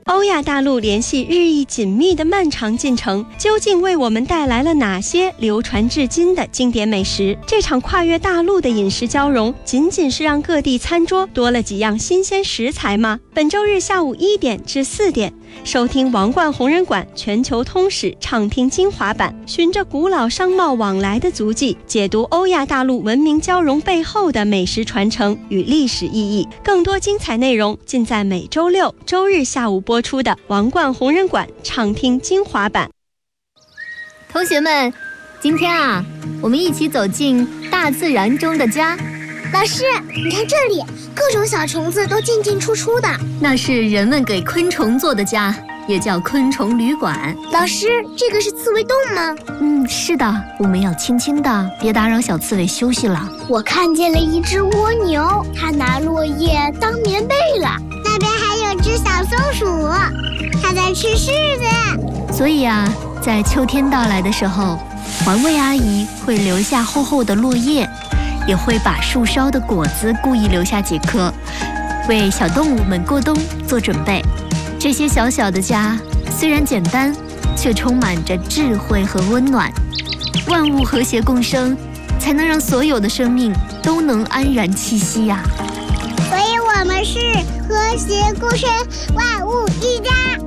欧亚大陆联系日益紧密的漫长进程，究竟为我们带来了哪些流传至今的经典美食？这场跨越大陆的饮食交融，仅仅是让各地餐桌多了几样新鲜食材吗？本周日下午1点至4点，收听王冠红人馆全球通史畅听精华版，循着古老商贸往来的足迹，解读欧亚大陆文明交融背后的美食传承与历史意义。更多精彩内容尽在每周6、周日下午播出的王冠红人馆畅听精华版。 同学们，今天我们一起走进大自然中的家。 老师，你看这里，各种小虫子都进进出出的， 那是人们给昆虫做的家，也叫昆虫旅馆。 老师，这个是刺猬洞吗？ 是的，我们要轻轻的，别打扰小刺猬休息了。 我看见了一只蜗牛，它拿落叶当棉被了。那边还有只小松鼠，它在吃柿子。 所以在秋天到来的时候，环卫阿姨会留下厚厚的落叶，也会把树梢的果子故意留下几颗，为小动物们过冬做准备。这些小小的家虽然简单，却充满着智慧和温暖。万物和谐共生，才能让所有的生命都能安然栖息呀。 所以我们是和谐共生，万物一家。